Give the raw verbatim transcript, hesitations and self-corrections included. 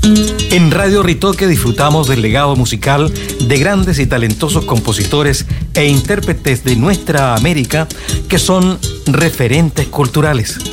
En Radio Ritoque disfrutamos del legado musical de grandes y talentosos compositores e intérpretes de nuestra América que son referentes culturales.